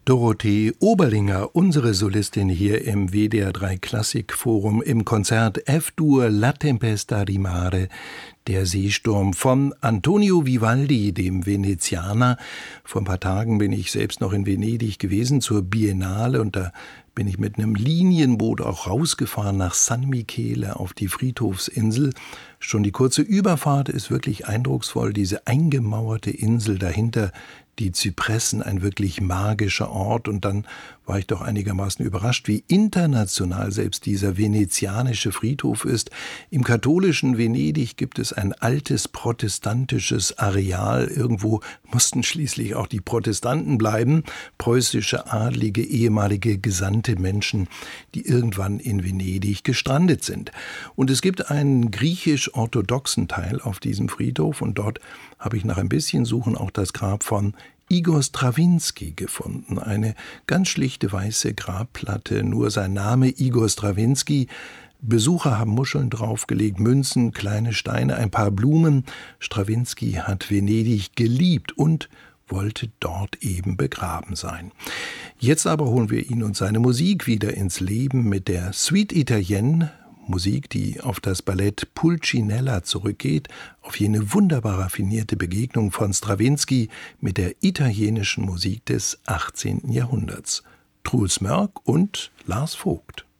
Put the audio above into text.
Dorothee Oberlinger, unsere Solistin hier im WDR 3 Klassikforum im Konzert F-Dur La Tempesta di Mare, der Seesturm von Antonio Vivaldi, dem Venezianer. Vor ein paar Tagen bin ich selbst noch in Venedig gewesen zur Biennale und da bin ich mit einem Linienboot auch rausgefahren nach San Michele auf die Friedhofsinsel. Schon die kurze Überfahrt ist wirklich eindrucksvoll, diese eingemauerte Insel dahinter, die Zypressen, ein wirklich magischer Ort. Und dann war ich doch einigermaßen überrascht, wie international selbst dieser venezianische Friedhof ist. Im katholischen Venedig gibt es ein altes protestantisches Areal. Irgendwo mussten schließlich auch die Protestanten bleiben, preußische Adlige, ehemalige gesandte Menschen, die irgendwann in Venedig gestrandet sind. Und es gibt einen griechisch-orthodoxen Teil auf diesem Friedhof und dort habe ich nach ein bisschen Suchen auch das Grab von Igor Strawinski gefunden. Eine ganz schlichte weiße Grabplatte, nur sein Name Igor Strawinski. Besucher haben Muscheln draufgelegt, Münzen, kleine Steine, ein paar Blumen. Strawinski hat Venedig geliebt und wollte dort eben begraben sein. Jetzt aber holen wir ihn und seine Musik wieder ins Leben mit der Suite Italienne, Musik, die auf das Ballett Pulcinella zurückgeht, auf jene wunderbar raffinierte Begegnung von Strawinski mit der italienischen Musik des 18. Jahrhunderts. Truls Mörck und Lars Vogt.